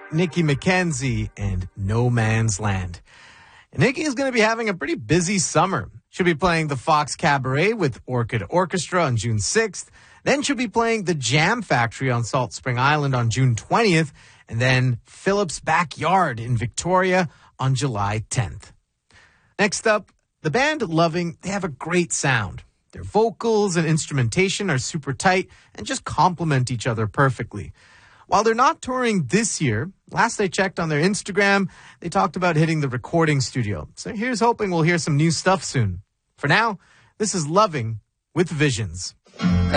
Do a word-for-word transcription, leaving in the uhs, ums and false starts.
Nikki McKenzie and No Man's Land. And Nikki is going to be having a pretty busy summer. She'll be playing the Fox Cabaret with Orchid Orchestra on June sixth. Then she'll be playing the Jam Factory on Salt Spring Island on June twentieth. And then Philip's Backyard in Victoria on July tenth. Next up, the band Loving, they have a great sound. Their vocals and instrumentation are super tight and just complement each other perfectly. While they're not touring this year, last I checked on their Instagram, they talked about hitting the recording studio. So here's hoping we'll hear some new stuff soon. For now, this is Loving with Visions.